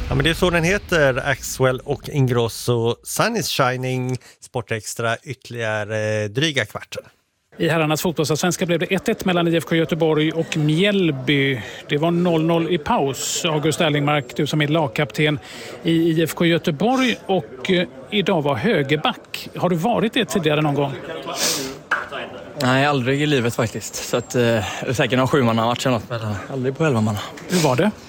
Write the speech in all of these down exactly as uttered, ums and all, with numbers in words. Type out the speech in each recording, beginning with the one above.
Ja, men det är så den heter, Axwell och Ingrosso. Sun is shining, Sportextra, ytterligare dryga kvarten. I herrarnas fotbollsallsvenska blev det ett ett mellan I F K Göteborg och Mjällby. Det var noll noll i paus. August Erlingmark, du som är lagkapten i I F K Göteborg och eh, idag var högerback. Har du varit det tidigare någon gång? Nej, aldrig i livet faktiskt. Så att, eh, det är säkert någon sjumanna match eller något, men aldrig på elvamanna. Hur var det?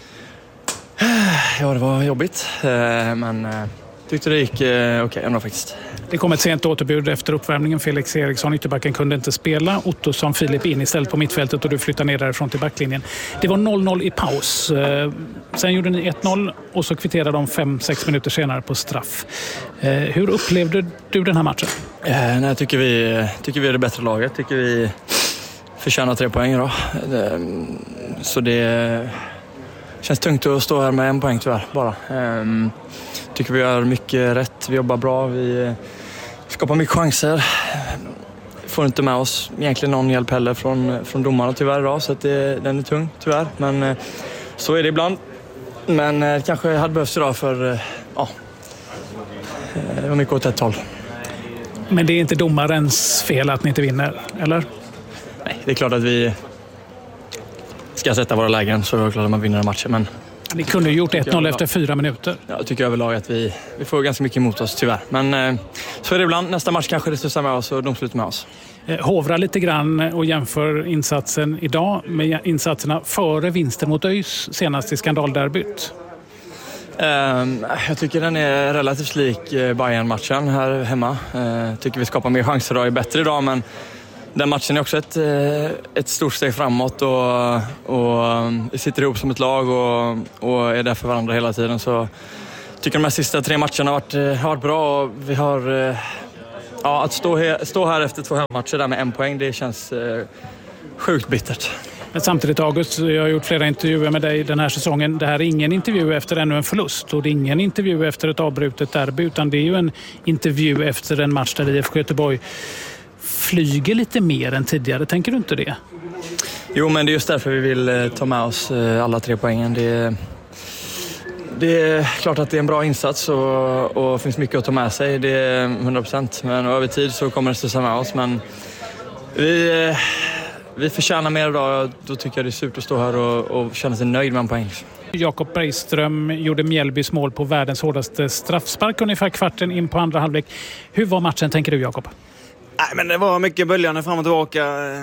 Ja, det var jobbigt, eh, men eh, tyckte det gick eh, okej okay, ändå faktiskt. Det kom ett sent återbud efter uppvärmningen. Felix Eriksson, ytterbacken, kunde inte spela. Ottosson, Filip in istället på mittfältet och du flyttar ner därifrån till backlinjen. Det var noll noll i paus. Sen gjorde ni ett noll och så kvitterade de fem sex minuter senare på straff. Hur upplevde du den här matchen? Eh, nej, tycker vi, tycker vi är det bättre laget. Tycker vi förtjänar tre poäng då. Så det känns tungt att stå här med en poäng tyvärr bara. Tycker vi gör mycket rätt. Vi jobbar bra. Vi skapar mycket chanser. Får inte med oss egentligen någon hjälp heller från, från domarna tyvärr idag. Så att det, den är tung tyvärr. Men så är det ibland. Men det kanske hade behövts idag för ja, det var mycket åt ett håll. Men det är inte domarens fel att ni inte vinner, eller? Nej, det är klart att vi ska sätta våra lägen så är det klart att man vinner matchen. Men ni kunde ju gjort ett noll efter fyra minuter. Jag tycker överlag att vi, vi får ganska mycket emot oss tyvärr. Men eh, så är det ibland. Nästa match kanske det stussar med oss och domslut med oss. Hovra lite grann och jämför insatsen idag med insatserna före vinsten mot ÖIS senast i skandalderbyt. Um, jag tycker den är relativt lik Bayern-matchen här hemma. Jag uh, tycker vi skapar mer chanser idag, är bättre idag, men den matchen är också ett, ett stort steg framåt och, och vi sitter ihop som ett lag och, och är där för varandra hela tiden. Så jag tycker de här sista tre matcherna har varit, har varit bra och vi har, ja, att stå här, stå här efter två hemmamatcher där med en poäng, det känns sjukt bittert. Men samtidigt, August, jag har gjort flera intervjuer med dig den här säsongen. Det här är ingen intervju efter ännu en förlust och det är ingen intervju efter ett avbrutet derby, utan det är ju en intervju efter en match där I F K Göteborg flyger lite mer än tidigare. Tänker du inte det? Jo, men det är just därför vi vill ta med oss alla tre poängen. Det, det är klart att det är en bra insats och, och finns mycket att ta med sig. Det är hundra procent. Men över tid så kommer det stussa med oss. Men vi, vi förtjänar mer idag. Då tycker jag det är super att stå här och, och känna sig nöjd med en poäng. Jakob Bergström gjorde Mjällbys mål på världens hårdaste straffspark ungefär kvarten in på andra halvlek. Hur var matchen, tänker du, Jakob? Nej, men det var mycket böljande fram och tillbaka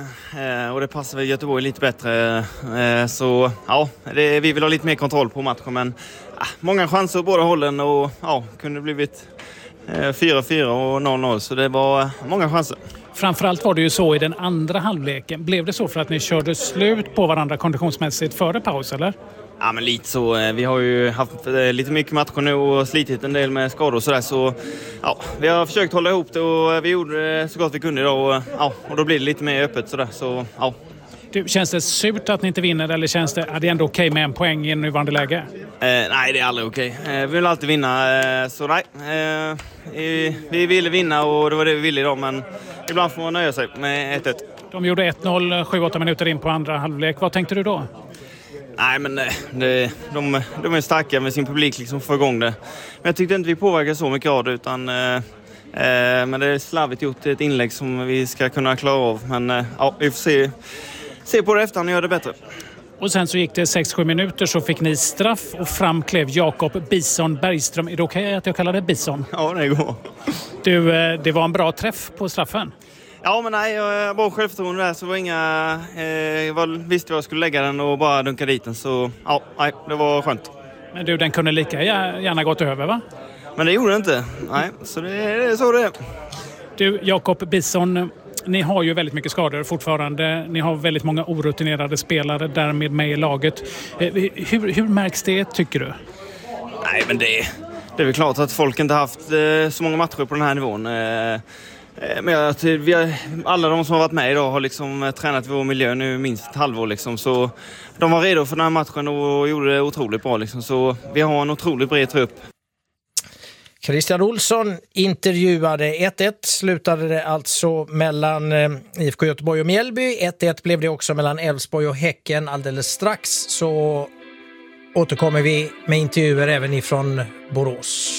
eh, och det passar väl Göteborg lite bättre. Eh, så ja, det, vi vill ha lite mer kontroll på matchen, men eh, många chanser på båda hållen och ja, kunde blivit eh, fyra fyra och noll noll, så det var eh, många chanser. Framförallt var det ju så i den andra halvleken. Blev det så för att ni körde slut på varandra konditionsmässigt före paus, eller? Ja, men lite så. Vi har ju haft lite mycket matcher nu och slitit en del med skador och sådär. Så ja, vi har försökt hålla ihop det och vi gjorde det så gott vi kunde idag. Och, ja, och då blir det lite mer öppet sådär. Så, ja. Du, känns det surt att ni inte vinner eller känns det, är det ändå okej med en poäng i nuvarande läge? Eh, nej, det är aldrig okej. Eh, vi vill alltid vinna. Eh, så nej, eh, vi ville vinna och det var det vi ville idag. Men ibland får man nöja sig med ett ett. De gjorde ett noll sju åtta minuter in på andra halvlek. Vad tänkte du då? Nej, men det, de, de är starka med sin publik liksom för igång det. Men jag tyckte inte vi påverkade så mycket av det, utan eh, men det är slarvigt gjort, ett inlägg som vi ska kunna klara av. Men eh, ja, vi får se, se på det efter och göra det bättre. Och sen så gick det sex sju minuter så fick ni straff och fram klev Jakob Bison Bergström. Är det okej att jag kallar det Bison? Ja, det går. Du, det var en bra träff på straffen. Ja, men nej, jag var självförtroende där, så var inga, eh, jag visste vad jag skulle lägga den och bara dunka dit den, så ja, nej, det var skönt. Men du, den kunde lika gärna gått över, va? Men det gjorde det inte, nej, så det, det är så det är. Du, Jakob Bison, ni har ju väldigt mycket skador fortfarande, ni har väldigt många orutinerade spelare därmed med i laget. Hur, hur märks det, tycker du? Nej, men det, det är väl klart att folk inte haft eh, så många matcher på den här nivån. Eh, Men att vi har, alla de som har varit med idag har liksom tränat i vår miljö nu minst ett halvår liksom, så de var redo för den här matchen och gjorde det otroligt bra liksom, så vi har en otroligt bred trupp. Christian Olsson intervjuade. ett ett slutade det alltså mellan I F K Göteborg och Mjällby. ett ett blev det också mellan Elfsborg och Häcken alldeles strax, så återkommer vi med intervjuer även ifrån Borås.